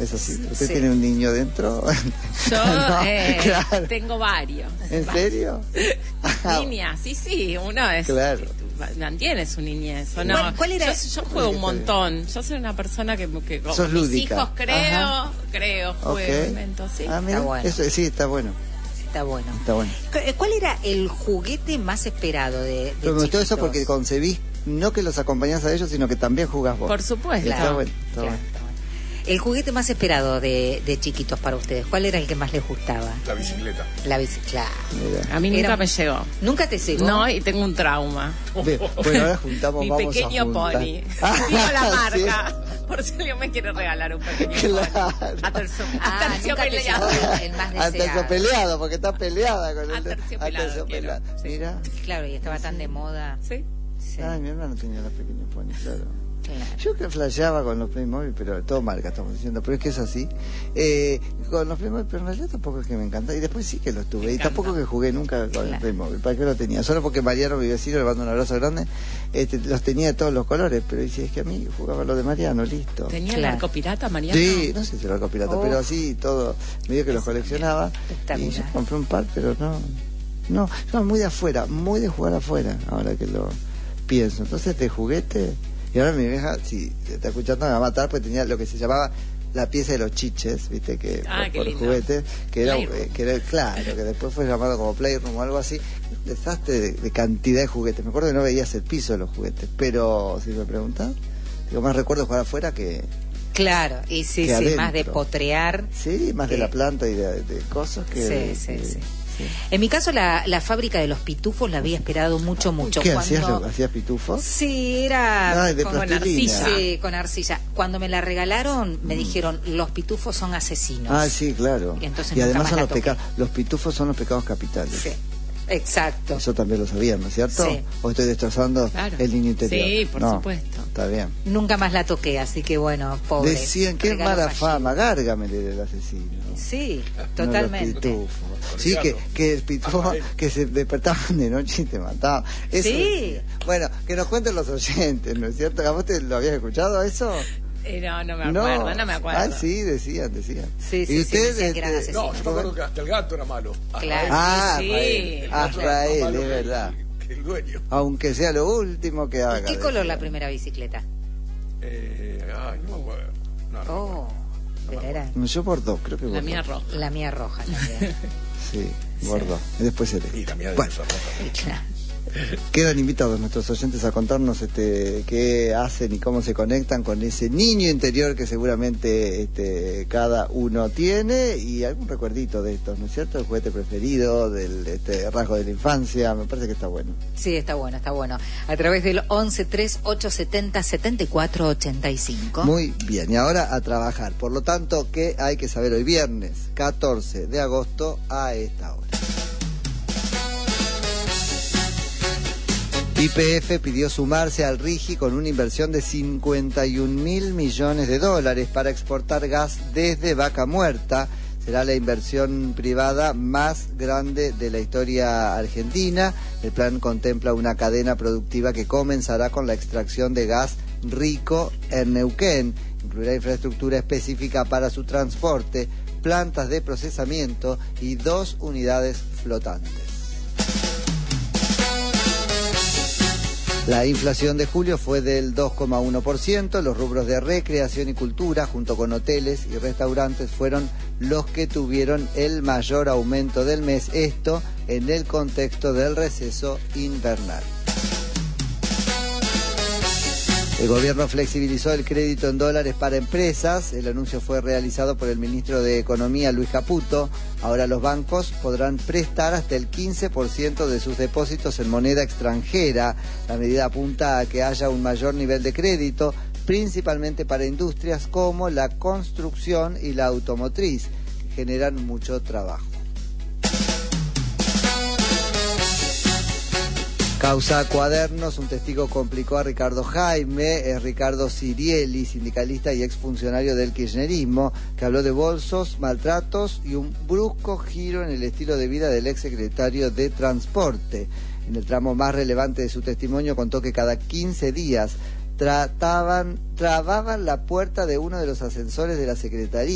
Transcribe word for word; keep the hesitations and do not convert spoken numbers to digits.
¿Es así? ¿Usted Sí. tiene un niño dentro? Yo No, eh, claro. tengo varios. ¿En serio? Niña, sí, sí, uno es... Claro. Mantiene su niñez, ¿o no? ¿Cuál- cuál era? Yo, yo juego un montón. Yo soy una persona que, que con Sos mis lúdica. hijos creo, Ajá. creo, juego, Ok. invento, sí. Ah, mira, Está bueno. eso, sí, está bueno. Está bueno. Está bueno. Cu- ¿Cuál era el juguete más esperado de, de Pero me gustó eso chiquitos? porque concebís no que los acompañás a ellos, sino que también jugás vos. Por supuesto. Está Claro, bueno, está claro, bueno. está bueno. El juguete más esperado de, de chiquitos para ustedes, ¿cuál era el que más les gustaba? La bicicleta. La bicicleta. Mira. A mí nunca Era- me llegó. ¿Nunca te llegó? No, y tengo un trauma. Bien, bueno, ahora juntamos, Mi vamos pequeño a juntar. pony. Ah, Digo la sí. marca. Por si alguien me quiere regalar un pequeño Claro. pony. A tercio, Ah, a nunca te terciopeleado. llegó el, el más A deseado. terciopeleado, porque está peleada con el Aterciopelado a terciopelado. quiero, sí. Mira. Claro, y estaba tan de moda. Sí. Sí, Ay, mi hermano tenía los pequeños ponis, claro. claro. Yo que flasheaba con los Playmobil, pero todo marca estamos diciendo, pero es que es así. Eh, con los Playmobil, pero en realidad tampoco es que me encanta. Y después sí que los tuve. Me Y tampoco encanta. que jugué nunca con el Claro. Playmobil. ¿Para qué lo tenía? Solo porque Mariano, mi vecino, le mando un abrazo grande, este, los tenía de todos los colores. Pero dice, es que a mí jugaba lo de Mariano, listo. ¿Tenía el Claro. arco pirata, Mariano? Sí, no sé si era algo pirata, Oh. pero así todo, medio que los coleccionaba. Espectacular. Y yo compré un par, pero no. No, yo muy de afuera, muy de jugar afuera, ahora que lo pienso. Entonces, de juguete. Y ahora mi vieja, si te está escuchando, me va a matar, porque tenía lo que se llamaba la pieza de los chiches, viste, que Ah, por, qué por lindo. juguete, que era, Playroom. eh, que era, claro, que después fue llamado como Playroom o algo así. Un desastre de, de cantidad de juguetes. Me acuerdo que no veías el piso de los juguetes, pero si me preguntas, digo, más recuerdo jugar afuera que. Claro, y sí, Que sí, adentro. más de potrear. Sí, más de que- la planta y de, de cosas que... Sí, sí, que- sí. En mi caso, la, la fábrica de los pitufos la había esperado mucho, mucho. ¿Qué Cuando- hacías? ¿Hacías pitufos? Sí, era Ay, de con plastilina. arcilla. Sí, con arcilla. Cuando me la regalaron, me dijeron, los pitufos son asesinos. Ah, sí, claro. Y entonces Y nunca además más son la los toqué. pecados. Los pitufos son los pecados capitales. Sí, exacto. Eso también lo sabían, ¿no es cierto? Sí. ¿O estoy destrozando Claro. el niño interior? Sí, por No, supuesto. Está bien. Nunca más la toqué, así que bueno, pobre. Decían, qué Regalo mala fallido. fama, Gárgamel era el asesino. Sí, No los totalmente. pitufos. Sí, que, que el pitufo, que se despertaban de noche y te mataban. Eso Sí. decía. Bueno, que nos cuenten los oyentes, ¿no es cierto? ¿A vos te lo habías escuchado eso? Eh, no, no me acuerdo, no, me acuerdo. Ah, sí, decían, decían. Sí, sí, ¿Y sí, usted, decían que eran este, asesinos. No, yo me acuerdo que hasta el gato era malo. Claro. Ah, Sí, Azrael, sí. Azrael, Más malo es que- verdad. que el dueño. Aunque sea lo último que haga. ¿Y qué decía. color la primera bicicleta? Eh, ay, no me acuerdo. No, no, Oh, pero era Yo por dos, creo que por La dos. mía roja. la mía roja también. Sí, por dos. Y después el Y la mía de Bueno, esa roja. Claro. quedan invitados nuestros oyentes a contarnos este qué hacen y cómo se conectan con ese niño interior que seguramente este, cada uno tiene y algún recuerdito de estos, ¿no es cierto? El juguete preferido, del este, rasgo de la infancia, me parece que está bueno. Sí, está bueno, está bueno. A través del once tres ocho setenta setenta y cuatro ochenta y cinco. Muy bien, y ahora a trabajar. Por lo tanto, ¿qué hay que saber hoy viernes, catorce de agosto, a esta hora? Y P F pidió sumarse al RIGI con una inversión de cincuenta y un mil millones de dólares para exportar gas desde Vaca Muerta. Será la inversión privada más grande de la historia argentina. El plan contempla una cadena productiva que comenzará con la extracción de gas rico en Neuquén. Incluirá infraestructura específica para su transporte, plantas de procesamiento y dos unidades flotantes. La inflación de julio fue del dos coma uno por ciento. Los rubros de recreación y cultura, junto con hoteles y restaurantes, fueron los que tuvieron el mayor aumento del mes. Esto en el contexto del receso invernal. El gobierno flexibilizó el crédito en dólares para empresas. El anuncio fue realizado por el ministro de Economía, Luis Caputo. Ahora los bancos podrán prestar hasta el quince por ciento de sus depósitos en moneda extranjera. La medida apunta a que haya un mayor nivel de crédito, principalmente para industrias como la construcción y la automotriz, que generan mucho trabajo. Causa Cuadernos, un testigo complicó a Ricardo Jaime, es Ricardo Sirieli, sindicalista y exfuncionario del kirchnerismo, que habló de bolsos, maltratos y un brusco giro en el estilo de vida del exsecretario de Transporte. En el tramo más relevante de su testimonio contó que cada quince días trataban, trababan la puerta de uno de los ascensores de la Secretaría.